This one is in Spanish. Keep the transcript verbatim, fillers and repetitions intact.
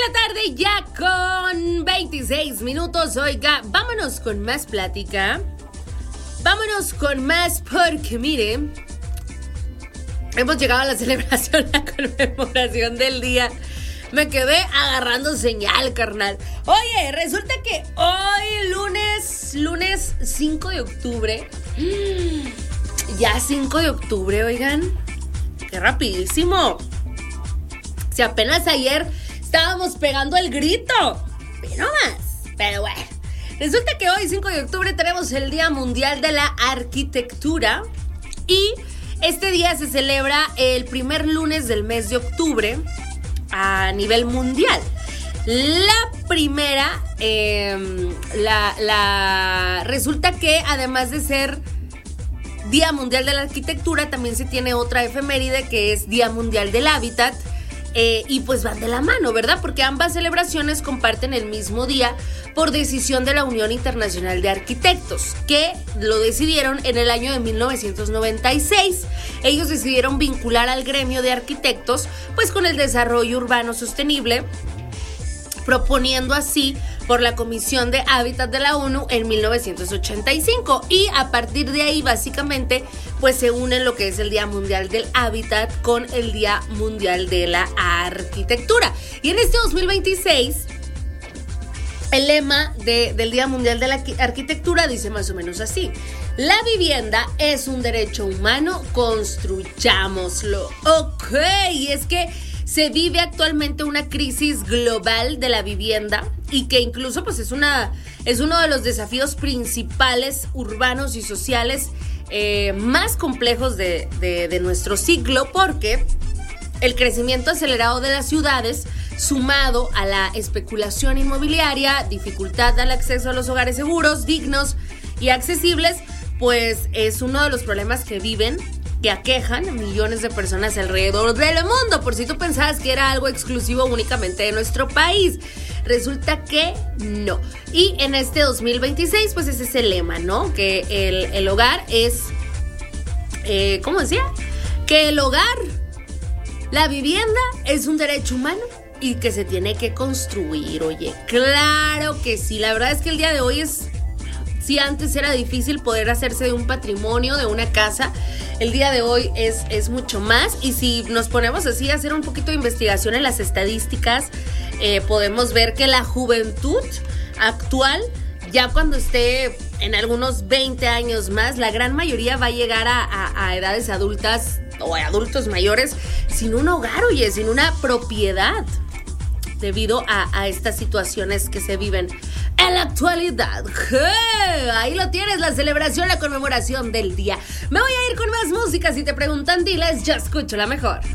de la tarde ya con veintiséis minutos. Oiga, vámonos con más plática. Vámonos con más porque mire, hemos llegado a la celebración, la conmemoración del día. Me quedé agarrando señal, carnal. Oye, resulta que hoy lunes, lunes cinco de octubre. Ya cinco de octubre, oigan. Qué rapidísimo. Si apenas ayer estábamos pegando el grito. Pero más. Pero bueno. Resulta que hoy, cinco de octubre, tenemos el Día Mundial de la Arquitectura. Y este día se celebra el primer lunes del mes de octubre a nivel mundial. La primera, eh, la, la resulta que además de ser Día Mundial de la Arquitectura, también se tiene otra efeméride que es Día Mundial del Hábitat. Eh, y pues van de la mano, ¿verdad? Porque ambas celebraciones comparten el mismo día por decisión de la Unión Internacional de Arquitectos, que lo decidieron en el año de mil novecientos noventa y seis. Ellos decidieron vincular al gremio de arquitectos pues con el desarrollo urbano sostenible, proponiendo así por la Comisión de Hábitat de la ONU en mil novecientos ochenta y cinco, y a partir de ahí básicamente pues se une lo que es el Día Mundial del Hábitat con el Día Mundial de la Arquitectura. Y en este dos mil veintiséis el lema de, del Día Mundial de la Arquitectura dice más o menos así: la vivienda es un derecho humano, construyámoslo. Ok, y es que se vive actualmente una crisis global de la vivienda y que incluso pues es una es uno de los desafíos principales urbanos y sociales eh, más complejos de, de, de nuestro siglo, porque el crecimiento acelerado de las ciudades, sumado a la especulación inmobiliaria, dificultad al acceso a los hogares seguros, dignos y accesibles, pues es uno de los problemas que viven, que aquejan a millones de personas alrededor del mundo. Por si tú pensabas que era algo exclusivo únicamente de nuestro país, resulta que no. Y en este dos mil veintiséis, pues ese es el lema, ¿no? Que el, el hogar es, eh, ¿cómo decía? Que el hogar, la vivienda es un derecho humano y que se tiene que construir. Oye, claro que sí. La verdad es que el día de hoy es... Si antes era difícil poder hacerse de un patrimonio, de una casa, el día de hoy es, es mucho más. Y si nos ponemos así a hacer un poquito de investigación en las estadísticas, eh, podemos ver que la juventud actual, ya cuando esté en algunos veinte años más, la gran mayoría va a llegar a, a, a edades adultas o a adultos mayores sin un hogar, oye, sin una propiedad, debido a, a estas situaciones que se viven en la actualidad. ¡Hey! Ahí lo tienes, la celebración, la conmemoración del día. Me voy a ir con más música. Si te preguntan, diles, yo escucho la mejor.